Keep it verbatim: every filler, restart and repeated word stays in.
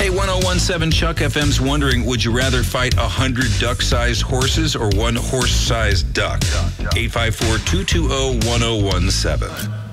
Hey, one oh one seven Chuck F M's wondering, would you rather fight one hundred duck-sized horses or one horse-sized duck? eight five four, two two zero, one oh one seven.